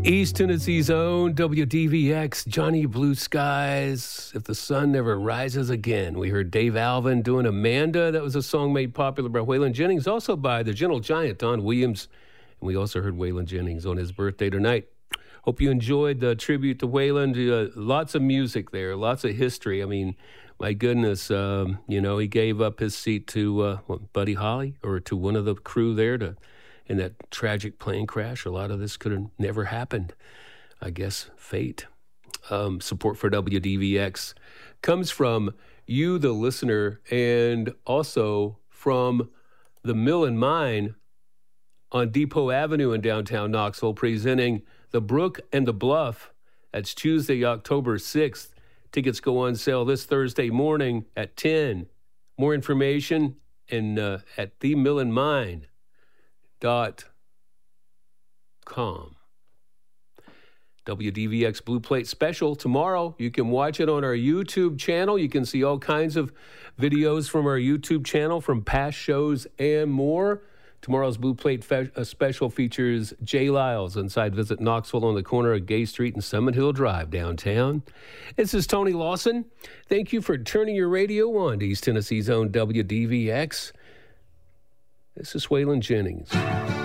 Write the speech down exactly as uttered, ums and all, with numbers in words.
East Tennessee's own W D V X, Johnny Blue Skies, If the Sun Never Rises Again. We heard Dave Alvin doing Amanda. That was a song made popular by Waylon Jennings, also by the Gentle Giant, Don Williams. And we also heard Waylon Jennings on his birthday tonight. Hope you enjoyed the tribute to Waylon. Uh, lots of music there, lots of history. I mean, my goodness, um, you know, he gave up his seat to uh, what, Buddy Holly or to one of the crew there to in that tragic plane crash. A lot of this could have never happened. I guess fate. Um, support for W D V X comes from you, the listener, and also from the Mill and Mine on Depot Avenue in downtown Knoxville, presenting The Brook and the Bluff. That's Tuesday, October sixth. Tickets go on sale this Thursday morning at ten. More information in, uh, at the mill and mine dot com. W D V X Blue Plate Special tomorrow. You can watch it on our YouTube channel. You can see all kinds of videos from our YouTube channel from past shows and more. Tomorrow's Blue Plate fe- uh, Special features Jay Lyles inside Visit Knoxville on the corner of Gay Street and Summit Hill Drive downtown. This is Tony Lawson. Thank you for turning your radio on to East Tennessee's own W D V X. This is Waylon Jennings.